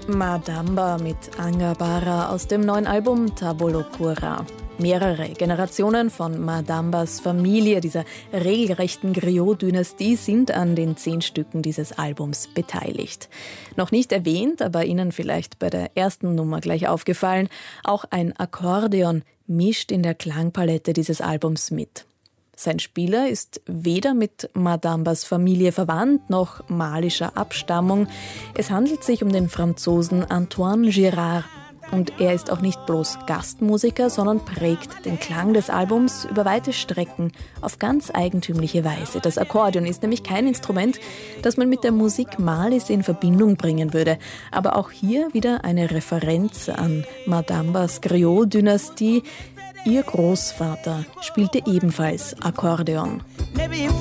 Madamba mit Angabara aus dem neuen Album Tabolokura. Mehrere Generationen von Madambas Familie, dieser regelrechten Griot-Dynastie, sind an den 10 Stücken dieses Albums beteiligt. Noch nicht erwähnt, aber Ihnen vielleicht bei der ersten Nummer gleich aufgefallen, auch ein Akkordeon mischt in der Klangpalette dieses Albums mit. Sein Spieler ist weder mit Madambas Familie verwandt noch malischer Abstammung. Es handelt sich um den Franzosen Antoine Girard. Und er ist auch nicht bloß Gastmusiker, sondern prägt den Klang des Albums über weite Strecken auf ganz eigentümliche Weise. Das Akkordeon ist nämlich kein Instrument, das man mit der Musik Malis in Verbindung bringen würde. Aber auch hier wieder eine Referenz an Madambas Griot-Dynastie. Ihr Großvater spielte ebenfalls Akkordeon.